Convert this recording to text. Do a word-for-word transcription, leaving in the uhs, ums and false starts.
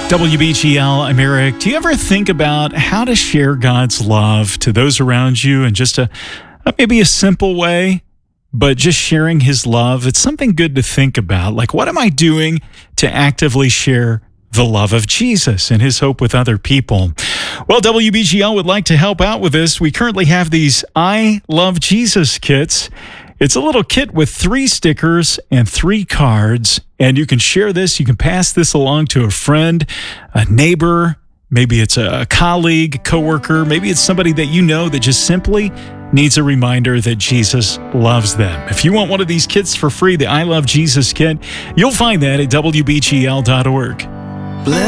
W B G L, I'm Eric. Do you ever think about how to share God's love to those around you in just a, a maybe a simple way, but just sharing his love? It's something good to think about. Like, what am I doing to actively share the love of Jesus and his hope with other people? Well, W B G L would like to help out with this. We currently have these I Love Jesus kits. It's a little kit with three stickers and three cards, and you can share this. You can pass this along to a friend, a neighbor, maybe it's a colleague, coworker, maybe it's somebody that you know that just simply needs a reminder that Jesus loves them. If you want one of these kits for free, the I Love Jesus kit, you'll find that at W B G L dot org.